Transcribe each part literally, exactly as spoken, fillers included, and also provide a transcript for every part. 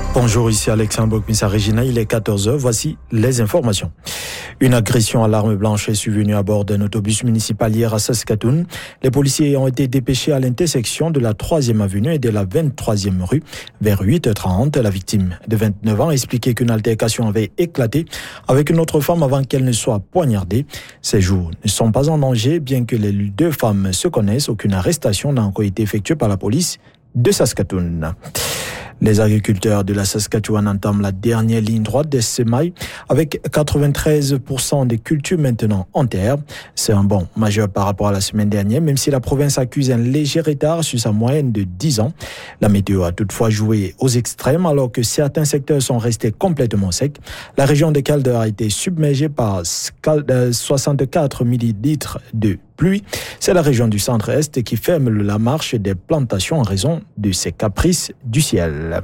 Bonjour, ici Alexandre Bokmissa-Regina, il est quatorze heures, voici les informations. Une agression à l'arme blanche est survenue à bord d'un autobus municipal hier à Saskatoon. Les policiers ont été dépêchés à l'intersection de la troisième avenue et de la vingt-troisième rue vers huit heures trente. La victime de vingt-neuf ans a expliqué qu'une altercation avait éclaté avec une autre femme avant qu'elle ne soit poignardée. Ces jours ne sont pas en danger, bien que les deux femmes se connaissent. Aucune arrestation n'a encore été effectuée par la police de Saskatoon. Les agriculteurs de la Saskatchewan entament la dernière ligne droite des semailles avec quatre-vingt-treize pour cent des cultures maintenant en terre. C'est un bond majeur par rapport à la semaine dernière, même si la province accuse un léger retard sur sa moyenne de dix ans. La météo a toutefois joué aux extrêmes alors que certains secteurs sont restés complètement secs. La région de Calder a été submergée par soixante-quatre millilitres de pluie. C'est la région du centre-est qui ferme la marche des plantations en raison de ces caprices du ciel.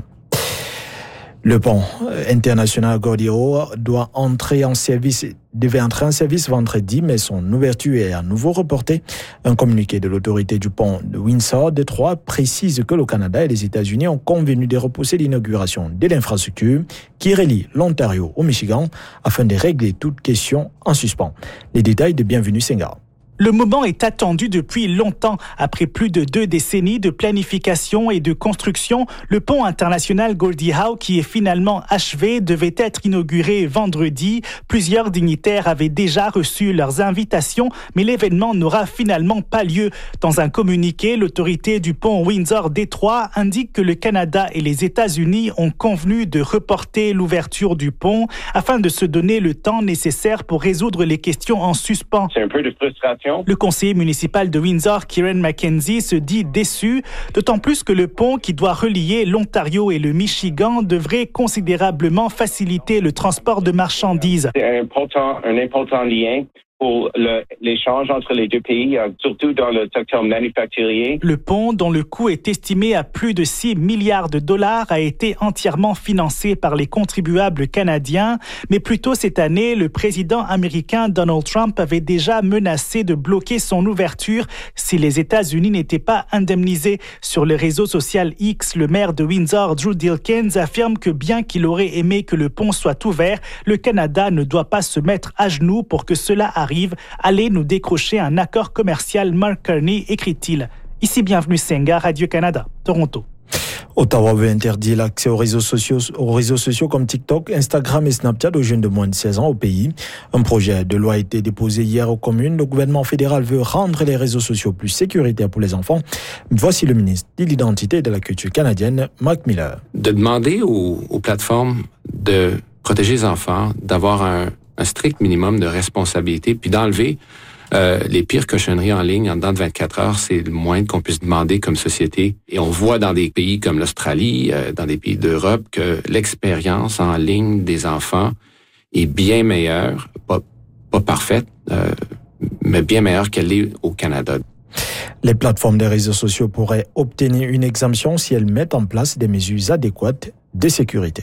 Le pont international Gordie Howe doit entrer en service, devait entrer en service vendredi, mais son ouverture est à nouveau reportée. Un communiqué de l'autorité du pont de Windsor-Détroit précise que le Canada et les États-Unis ont convenu de repousser l'inauguration de l'infrastructure qui relie l'Ontario au Michigan afin de régler toute question en suspens. Les détails de Bienvenue Senghar. Le moment est attendu depuis longtemps. Après plus de deux décennies de planification et de construction, le pont international Gordie Howe, qui est finalement achevé, devait être inauguré vendredi. Plusieurs dignitaires avaient déjà reçu leurs invitations, mais l'événement n'aura finalement pas lieu. Dans un communiqué, l'autorité du pont Windsor-Détroit indique que le Canada et les États-Unis ont convenu de reporter l'ouverture du pont afin de se donner le temps nécessaire pour résoudre les questions en suspens. C'est un peu de frustration. Le conseiller municipal de Windsor, Kieran McKenzie, se dit déçu, d'autant plus que le pont qui doit relier l'Ontario et le Michigan devrait considérablement faciliter le transport de marchandises. C'est un important, un important lien pour le, l'échange entre les deux pays, surtout dans le secteur manufacturier. Le pont, dont le coût est estimé à plus de six milliards de dollars, a été entièrement financé par les contribuables canadiens. Mais plus tôt cette année, le président américain Donald Trump avait déjà menacé de bloquer son ouverture si les États-Unis n'étaient pas indemnisés. Sur le réseau social X, le maire de Windsor, Drew Dilkens, affirme que bien qu'il aurait aimé que le pont soit ouvert, le Canada ne doit pas se mettre à genoux pour que cela arrive. Allez nous décrocher un accord commercial, Mark Carney, écrit-il. Ici, Bienvenue Senghar, Radio-Canada, Toronto. Ottawa veut interdire l'accès aux réseaux sociaux, aux réseaux sociaux comme TikTok, Instagram et Snapchat aux jeunes de moins de seize ans au pays. Un projet de loi a été déposé hier aux communes. Le gouvernement fédéral veut rendre les réseaux sociaux plus sécuritaires pour les enfants. Voici le ministre de l'Identité et de la Culture canadienne, Mike Miller. De demander aux, aux plateformes de protéger les enfants, d'avoir un un strict minimum de responsabilité, puis d'enlever euh, les pires cochonneries en ligne en dedans de vingt-quatre heures, c'est le moins qu'on puisse demander comme société. Et on voit dans des pays comme l'Australie, euh, dans des pays d'Europe, que l'expérience en ligne des enfants est bien meilleure, pas, pas parfaite, euh, mais bien meilleure qu'elle est au Canada. Les plateformes des réseaux sociaux pourraient obtenir une exemption si elles mettent en place des mesures adéquates de sécurité.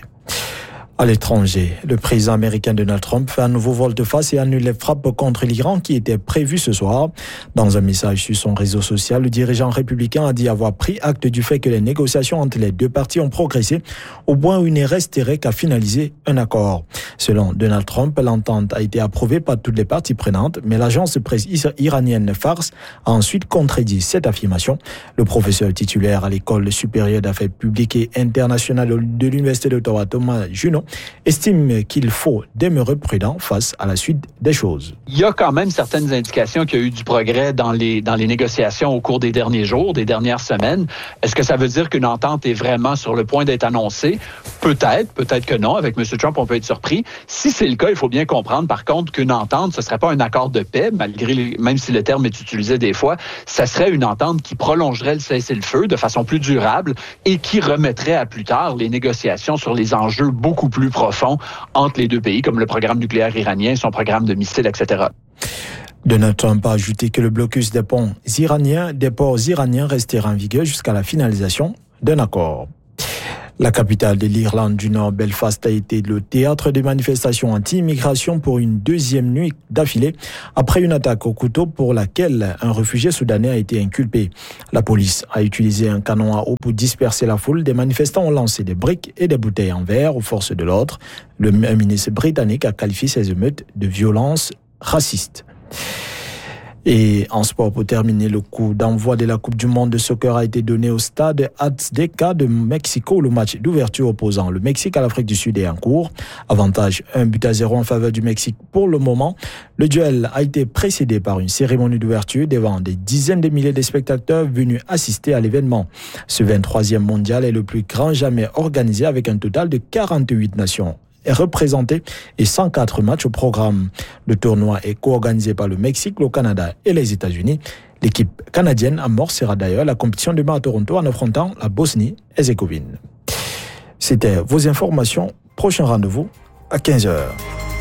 À l'étranger, le président américain Donald Trump fait un nouveau volte-face et annule les frappes contre l'Iran qui étaient prévues ce soir. Dans un message sur son réseau social, le dirigeant républicain a dit avoir pris acte du fait que les négociations entre les deux parties ont progressé au point où il ne resterait qu'à finaliser un accord. Selon Donald Trump, l'entente a été approuvée par toutes les parties prenantes, mais l'agence de presse iranienne Fars a ensuite contredit cette affirmation. Le professeur titulaire à l'école supérieure d'affaires publiques et internationales de l'Université d'Ottawa, Thomas Junot, estime qu'il faut demeurer prudent face à la suite des choses. Il y a quand même certaines indications qu'il y a eu du progrès dans les, dans les négociations au cours des derniers jours, des dernières semaines. Est-ce que ça veut dire qu'une entente est vraiment sur le point d'être annoncée? Peut-être, peut-être que non. Avec M. Trump, on peut être surpris. Si c'est le cas, il faut bien comprendre, par contre, qu'une entente, ce ne serait pas un accord de paix, malgré les, même si le terme est utilisé des fois, ça serait une entente qui prolongerait le cessez-le-feu de façon plus durable et qui remettrait à plus tard les négociations sur les enjeux beaucoup plus profonds entre les deux pays, comme le programme nucléaire iranien, son programme de missiles, et cetera. Donald Trump a ajouté que le blocus des ponts iraniens, des ports iraniens restera en vigueur jusqu'à la finalisation d'un accord. La capitale de l'Irlande du Nord, Belfast, a été le théâtre de manifestations anti-immigration pour une deuxième nuit d'affilée, après une attaque au couteau pour laquelle un réfugié soudanais a été inculpé. La police a utilisé un canon à eau pour disperser la foule. Des manifestants ont lancé des briques et des bouteilles en verre aux forces de l'ordre. Le ministre britannique a qualifié ces émeutes de violences racistes. Et en sport, pour terminer, le coup d'envoi de la Coupe du Monde de soccer a été donné au stade Azteca de Mexico. Le match d'ouverture opposant le Mexique à l'Afrique du Sud est en cours. Avantage un but à zéro en faveur du Mexique pour le moment. Le duel a été précédé par une cérémonie d'ouverture devant des dizaines de milliers de spectateurs venus assister à l'événement. Ce vingt-troisième mondial est le plus grand jamais organisé avec un total de quarante-huit nations est représenté et cent quatre matchs au programme. Le tournoi est co-organisé par le Mexique, le Canada et les États-Unis. L'équipe canadienne amorcera d'ailleurs la compétition demain à Toronto en affrontant la Bosnie-Herzégovine. C'était vos informations. Prochain rendez-vous à quinze heures.